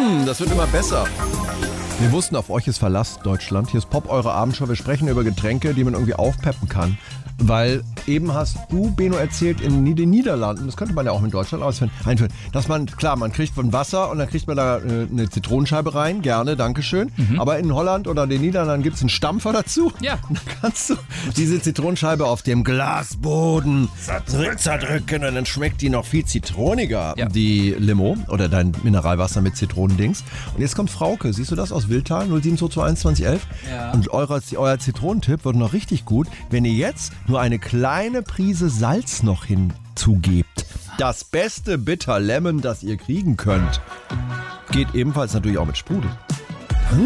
Das wird immer besser. Wir wussten, auf euch ist Verlass, Deutschland. Hier ist Pop, eure Abendshow. Wir sprechen über Getränke, die man irgendwie aufpeppen kann. Weil eben hast du, Beno, erzählt, in den Niederlanden, das könnte man ja auch in Deutschland einführen, dass man, klar, man kriegt von Wasser und dann kriegt man da eine Zitronenscheibe rein, gerne, dankeschön. Aber in Holland oder den Niederlanden gibt es einen Stampfer dazu. Ja. Und dann kannst du diese Zitronenscheibe auf dem Glasboden zerdrücken und dann schmeckt die noch viel zitroniger, die Limo oder dein Mineralwasser mit Zitronendings. Und jetzt kommt Frauke, siehst du das aus Wildtal, 07221 2011? Ja. Und euer Zitronentipp wird noch richtig gut, wenn ihr jetzt nur eine kleine Prise Salz noch hinzugebt. Das beste Bitter Lemon, das ihr kriegen könnt. Geht ebenfalls natürlich auch mit Sprudel.